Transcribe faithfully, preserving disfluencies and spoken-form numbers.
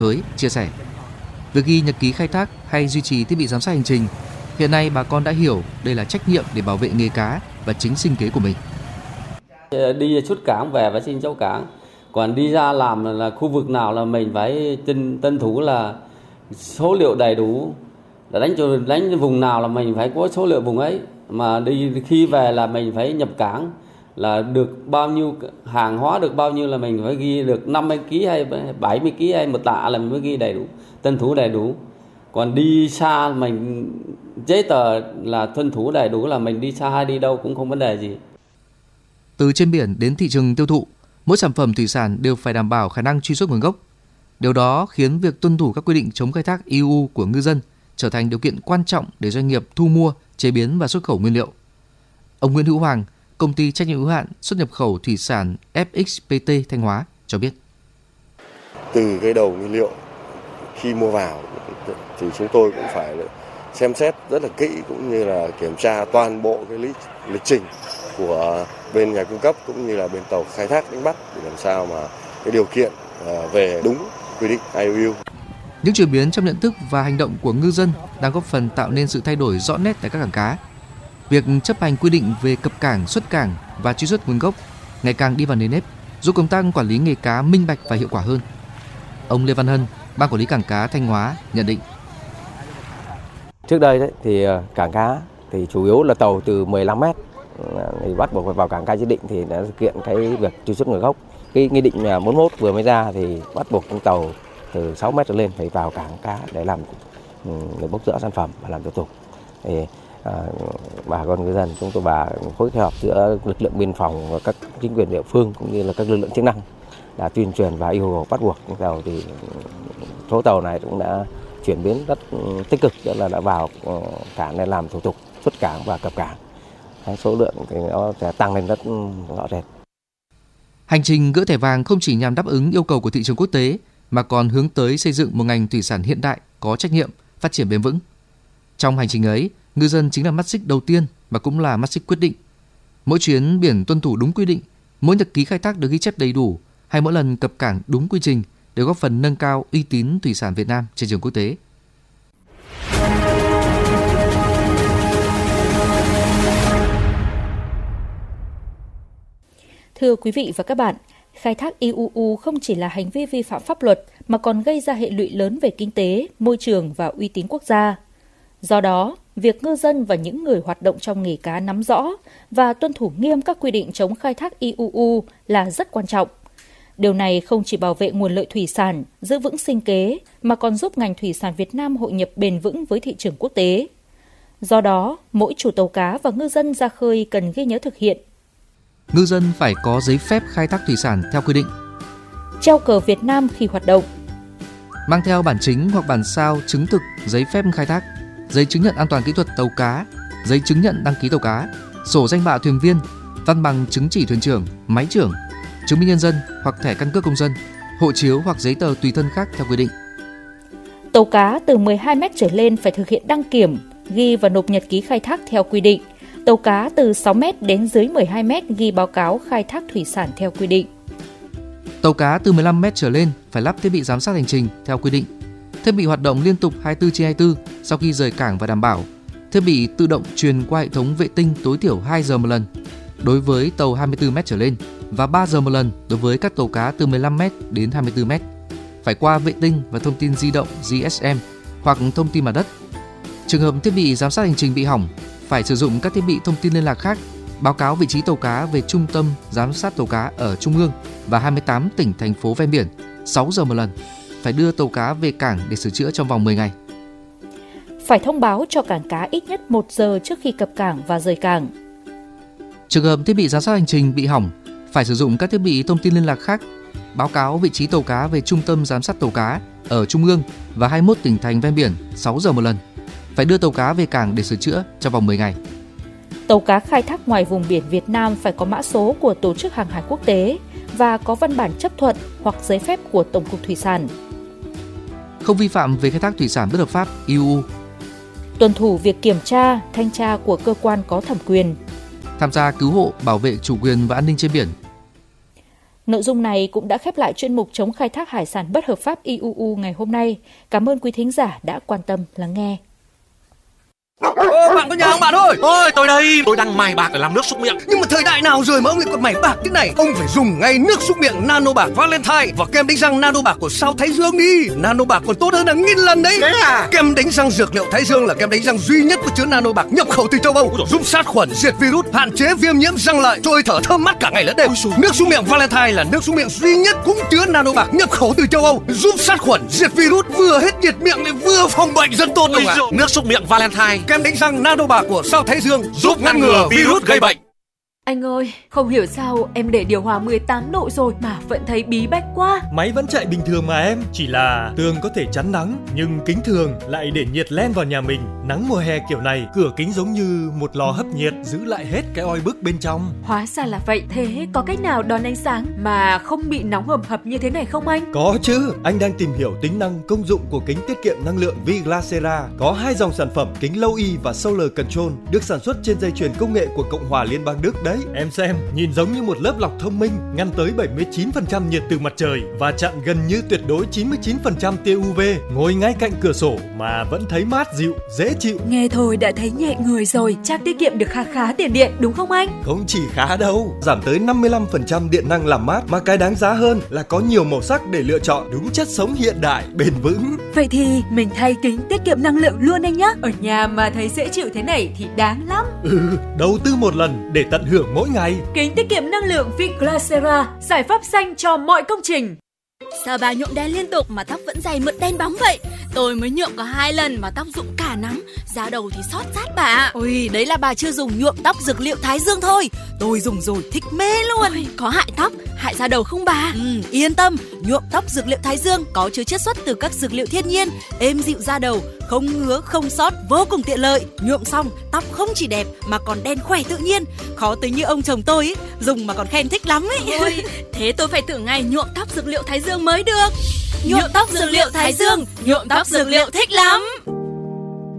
Tới chia sẻ, việc ghi nhật ký khai thác hay duy trì thiết bị giám sát hành trình, hiện nay bà con đã hiểu đây là trách nhiệm để bảo vệ nghề cá và chính sinh kế của mình. Đi xuất cảng về phải xin chỗ cảng, còn đi ra làm là, là khu vực nào là mình phải tân, tân thủ là số liệu đầy đủ, là đánh cho đánh vùng nào là mình phải có số liệu vùng ấy, mà đi khi về là mình phải nhập cảng là được bao nhiêu hàng hóa, được bao nhiêu là mình phải ghi được năm mươi ki lô gam hay bảy mươi ki lô gam hay một tạ là mình mới ghi đầy đủ, tuân thủ đầy đủ. Còn đi xa mình giấy tờ là tuân thủ đầy đủ, là mình đi xa hay đi đâu cũng không vấn đề gì. Từ trên biển đến thị trường tiêu thụ, mỗi sản phẩm thủy sản đều phải đảm bảo khả năng truy xuất nguồn gốc. Điều đó khiến việc tuân thủ các quy định chống khai thác e u của ngư dân trở thành điều kiện quan trọng để doanh nghiệp thu mua, chế biến và xuất khẩu nguyên liệu. Ông Nguyễn Hữu Hoàng, công ty trách nhiệm hữu hạn xuất nhập khẩu thủy sản ép ích pê tê Thanh Hóa cho biết. Từ cái đầu nguyên liệu khi mua vào thì chúng tôi cũng phải xem xét rất là kỹ, cũng như là kiểm tra toàn bộ cái lịch, lịch trình của bên nhà cung cấp cũng như là bên tàu khai thác đánh bắt để làm sao mà cái điều kiện về đúng quy định i u u. Những chuyển biến trong nhận thức và hành động của ngư dân đang góp phần tạo nên sự thay đổi rõ nét tại các cảng cá. Việc chấp hành quy định về cập cảng, xuất cảng và truy xuất nguồn gốc ngày càng đi vào nền nếp, giúp công tác quản lý nghề cá minh bạch và hiệu quả hơn. Ông Lê Văn Hân, Ban Quản lý Cảng cá Thanh Hóa nhận định. Trước đây đấy thì cảng cá thì chủ yếu là tàu từ mười lăm mét thì bắt buộc phải vào cảng cá Chí Định thì đã thực hiện cái việc truy xuất nguồn gốc. Cái nghị định bốn mươi mốt vừa mới ra thì bắt buộc con tàu từ sáu mét trở lên phải vào cảng cá để làm để bốc rỡ sản phẩm và làm thủ tục. Thì à, bà con ngư dân chúng tôi bà phối hợp giữa lực lượng biên phòng và các chính quyền địa phương cũng như là các lực lượng chức năng đã tuyên truyền và yêu cầu bắt buộc con tàu, thì số tàu này cũng đã chuyển biến rất tích cực, tức là đã vào cảng để làm thủ tục xuất cảng và cập cảng. Số lượng thì nó sẽ tăng lên rất rõ rệt. Hành trình gỡ thẻ vàng không chỉ nhằm đáp ứng yêu cầu của thị trường quốc tế mà còn hướng tới xây dựng một ngành thủy sản hiện đại, có trách nhiệm, phát triển bền vững. Trong hành trình ấy, ngư dân chính là mắt xích đầu tiên và cũng là mắt xích quyết định. Mỗi chuyến biển tuân thủ đúng quy định, mỗi nhật ký khai thác được ghi chép đầy đủ, hay mỗi lần cập cảng đúng quy trình đều góp phần nâng cao uy tín thủy sản Việt Nam trên trường quốc tế. Thưa quý vị và các bạn, khai thác i u u không chỉ là hành vi vi phạm pháp luật mà còn gây ra hệ lụy lớn về kinh tế, môi trường và uy tín quốc gia. Do đó, việc ngư dân và những người hoạt động trong nghề cá nắm rõ và tuân thủ nghiêm các quy định chống khai thác i u u là rất quan trọng. Điều này không chỉ bảo vệ nguồn lợi thủy sản, giữ vững sinh kế, mà còn giúp ngành thủy sản Việt Nam hội nhập bền vững với thị trường quốc tế. Do đó, mỗi chủ tàu cá và ngư dân ra khơi cần ghi nhớ thực hiện. Ngư dân phải có giấy phép khai thác thủy sản theo quy định. Treo cờ Việt Nam khi hoạt động. Mang theo bản chính hoặc bản sao chứng thực giấy phép khai thác, giấy chứng nhận an toàn kỹ thuật tàu cá, giấy chứng nhận đăng ký tàu cá, sổ danh bạ thuyền viên, văn bằng chứng chỉ thuyền trưởng, máy trưởng, chứng minh nhân dân hoặc thẻ căn cước công dân, hộ chiếu hoặc giấy tờ tùy thân khác theo quy định. Tàu cá từ mười hai mét trở lên phải thực hiện đăng kiểm, ghi và nộp nhật ký khai thác theo quy định. Tàu cá từ sáu mét đến dưới mười hai mét ghi báo cáo khai thác thủy sản theo quy định. Tàu cá từ mười lăm mét trở lên phải lắp thiết bị giám sát hành trình theo quy định. Thiết bị hoạt động liên tục hai mươi bốn trên hai mươi bốn sau khi rời cảng và đảm bảo. Thiết bị tự động truyền qua hệ thống vệ tinh tối thiểu hai giờ một lần đối với tàu hai mươi tư mét trở lên và ba giờ một lần đối với các tàu cá từ mười lăm mét đến hai mươi tư mét. Phải qua vệ tinh và thông tin di động G S M hoặc thông tin mặt đất. Trường hợp thiết bị giám sát hành trình bị hỏng, phải sử dụng các thiết bị thông tin liên lạc khác, báo cáo vị trí tàu cá về trung tâm giám sát tàu cá ở Trung ương và hai mươi tám tỉnh thành phố ven biển sáu giờ một lần. Phải đưa tàu cá về cảng để sửa chữa trong vòng mười ngày. Phải thông báo cho cảng cá ít nhất một giờ trước khi cập cảng và rời cảng. Trường hợp thiết bị giám sát hành trình bị hỏng, phải sử dụng các thiết bị thông tin liên lạc khác, báo cáo vị trí tàu cá về trung tâm giám sát tàu cá ở Trung ương và hai mươi mốt tỉnh thành ven biển sáu giờ một lần. Phải đưa tàu cá về cảng để sửa chữa trong vòng mười ngày. Tàu cá khai thác ngoài vùng biển Việt Nam phải có mã số của Tổ chức Hàng hải Quốc tế và có văn bản chấp thuận hoặc giấy phép của Tổng cục Thủy sản. Không vi phạm về khai thác thủy sản bất hợp pháp e u. Tuân thủ việc kiểm tra, thanh tra của cơ quan có thẩm quyền. Tham gia cứu hộ, bảo vệ chủ quyền và an ninh trên biển. Nội dung này cũng đã khép lại chuyên mục chống khai thác hải sản bất hợp pháp i u u ngày hôm nay. Cảm ơn quý thính giả đã quan tâm lắng nghe. Ô, bạn có nhà không bạn ơi? Ôi, tôi đây, tôi đang mài bạc để làm nước súc miệng. Nhưng mà thời đại nào rồi mà ông lại còn mài bạc thế này? Ông phải dùng ngay nước súc miệng Nano Bạc Valentine và kem đánh răng Nano Bạc của Sao Thái Dương đi. Nano Bạc còn tốt hơn là nghìn lần đấy. Thế à? Kem đánh răng dược liệu Thái Dương là kem đánh răng duy nhất có chứa Nano Bạc nhập khẩu từ châu Âu, giúp sát khuẩn, diệt virus, hạn chế viêm nhiễm răng lợi, trôi thở thơm mát cả ngày lẫn đêm. Nước súc miệng Valentine là nước súc miệng duy nhất cũng chứa Nano Bạc nhập khẩu từ châu Âu, giúp sát khuẩn, diệt virus, vừa hết nhiệt miệng lại vừa phòng bệnh rất tốt luôn ạ. Nước súc miệng Valentine, kem đánh răng Nano Bạc của Sao Thái Dương giúp ngăn ngừa virus gây bệnh. Anh ơi, không hiểu sao em để điều hòa mười tám độ rồi mà vẫn thấy bí bách quá. Máy vẫn chạy bình thường mà em, chỉ là tường có thể chắn nắng, nhưng kính thường lại để nhiệt len vào nhà mình. Nắng mùa hè kiểu này, cửa kính giống như một lò hấp nhiệt, giữ lại hết cái oi bức bên trong. Hóa ra là vậy, thế có cách nào đón ánh sáng mà không bị nóng hầm hập như thế này không anh? Có chứ, anh đang tìm hiểu tính năng công dụng của kính tiết kiệm năng lượng Viglasera. Có hai dòng sản phẩm kính Low E và Solar Control được sản xuất trên dây chuyền công nghệ của Cộng hòa Liên bang Đức đấy. Em xem, nhìn giống như một lớp lọc thông minh, ngăn tới bảy mươi chín phần trăm nhiệt từ mặt trời và chặn gần như tuyệt đối chín mươi chín phần trăm tia u vê. Ngồi ngay cạnh cửa sổ mà vẫn thấy mát dịu, dễ chịu. Nghe thôi đã thấy nhẹ người rồi, chắc tiết kiệm được khá khá tiền điện đúng không anh? Không chỉ khá đâu, giảm tới năm mươi lăm phần trăm điện năng làm mát, mà cái đáng giá hơn là có nhiều màu sắc để lựa chọn, đúng chất sống hiện đại, bền vững. Vậy thì mình thay kính tiết kiệm năng lượng luôn anh nhé. Ở nhà mà thấy dễ chịu thế này thì đáng lắm. Ừ, đầu tư một lần để tận hưởng mỗi ngày. Kính tiết kiệm năng lượng Viglasera, giải pháp xanh cho mọi công trình. Sao bà nhuộm đen liên tục mà tóc vẫn dày mượt đen bóng vậy? Tôi mới nhuộm có hai lần mà tóc rụng cả nắm, da đầu thì xót rát bà. Ôi, đấy là bà chưa dùng nhuộm tóc dược liệu Thái Dương thôi. Tôi dùng rồi thích mê luôn. Ôi, có hại tóc, hại da đầu không bà? Ừ, yên tâm, nhuộm tóc dược liệu Thái Dương có chứa chiết xuất từ các dược liệu thiên nhiên, êm dịu da đầu, không ngứa, không xót, vô cùng tiện lợi. Nhuộm xong, tóc không chỉ đẹp mà còn đen khỏe tự nhiên. Khó tính như ông chồng tôi ấy, dùng mà còn khen thích lắm ấy. Ôi, thế tôi phải thử ngay nhuộm tóc dược liệu Thái Dương mới được. Nhuộm tóc dược liệu Thái Dương, nhuộm tóc dược liệu thích lắm.